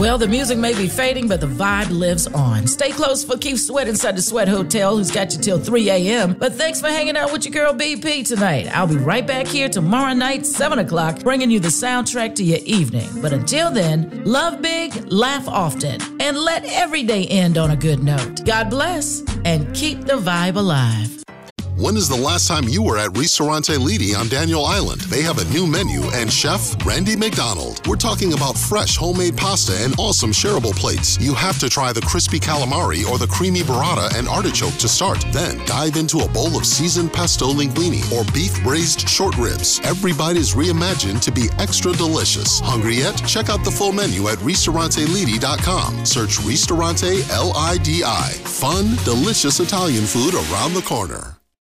Well, the music may be fading, but the vibe lives on. Stay close for Keith Sweat inside the Sweat Hotel, who's got you till 3 a.m. But thanks for hanging out with your girl BP tonight. I'll be right back here tomorrow night, 7 o'clock, bringing you the soundtrack to your evening. But until then, love big, laugh often, and let every day end on a good note. God bless, and keep the vibe alive. When is the last time you were at Ristorante Lidi on Daniel Island? They have a new menu and Chef Randy McDonald. We're talking about fresh homemade pasta and awesome shareable plates. You have to try the crispy calamari or the creamy burrata and artichoke to start. Then dive into a bowl of seasoned pesto linguine or beef braised short ribs. Every bite is reimagined to be extra delicious. Hungry yet? Check out the full menu at RistoranteLidi.com. Search Ristorante Lidi. Fun, delicious Italian food around the corner.